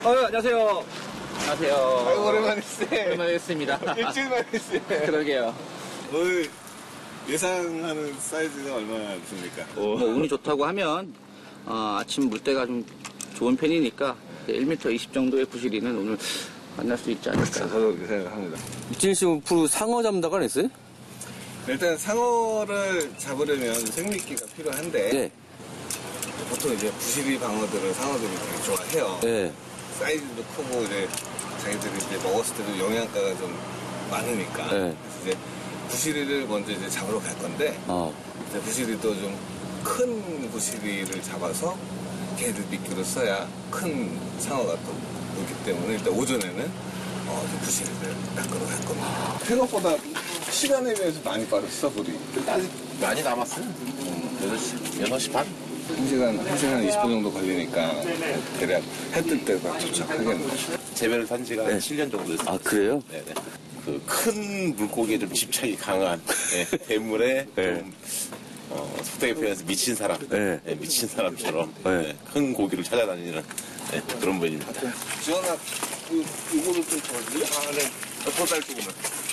안녕하세요. 안녕하세요. 아이고, 오랜만이세요. 오랜만이었습니다. 일주일 만이세요. 그러게요. 오늘 예상하는 사이즈가 얼마나 됩니까? 뭐 운이 좋다고 하면 아침 물때가 좀 좋은 편이니까 1m 20 정도의 부시리는 오늘 만날 수 있지 않을까. 저도 그렇게 생각합니다. 이진희 씨 앞으로 상어 잡는다고 안 했어요? 일단 상어를 잡으려면 생미끼가 필요한데 네. 보통 이제 부시리 방어들을 상어들이 되게 좋아해요. 네. 사이즈도 크고 이제 자기들이 이제 먹었을 때도 영양가가 좀 많으니까. 네. 그래서 이제 부시리를 먼저 이제 잡으러 갈 건데 이제 부시리도 좀 큰 부시리를 잡아서 걔들 미끼로 써야 큰 상어가 또 오기 때문에 일단 오전에는 부시리를 낚으러 갈 겁니다. 생각보다 시간에 비해서 많이 빠졌어, 우리. 아직 많이 남았어요. 6시 반? 1시간 20분 정도 걸리니까 대략 해 뜰 때 딱 도착하겠네. 재배를 산 지가 7년 정도 됐어요. 아, 그래요? 네네. 그 큰 물고기에 좀 집착이 강한 대물에 좀 속되게 표현해서 미친 사람, 미친 사람처럼 큰 고기를 찾아다니는 그런 분입니다. 지원아, 이거를 좀 줘줄래? 네. 보달 조금만.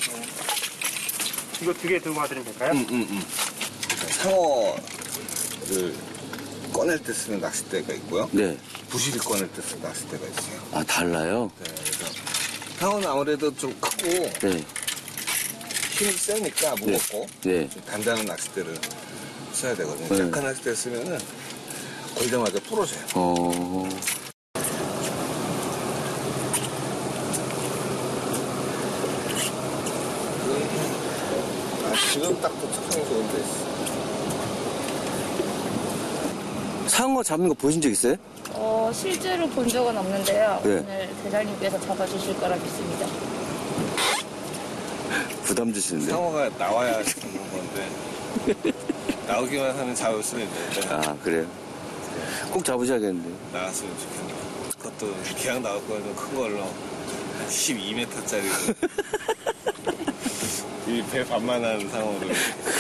이거 2개 들고 와드리면 될까요? 상어를 꺼낼 때 쓰는 낚싯대가 있고요. 네. 부시리 꺼낼 때 쓰는 낚싯대가 있어요. 아, 달라요? 네, 그래서 상어는 아무래도 좀 크고 네. 힘이 세니까 무겁고 네. 좀 단단한 낚싯대를 써야 되거든요. 네. 약한 낚싯대 쓰면은 걸자마자 부러져요. 지금 딱 도착하면 좋은데. 상어 잡는 거 보신 적 있어요? 실제로 본 적은 없는데요. 네. 오늘 대장님께서 잡아주실 거라 믿습니다. 부담 주시는데. 상어가 나와야 잡는 건데 나오기만 하면 잡을 수는 있는데 아, 그래요? 꼭 잡으셔야겠는데. 나왔으면 좋겠네. 그것도 기왕 나올 거면 큰 걸로 한 12m짜리 이 배 반만한 상어를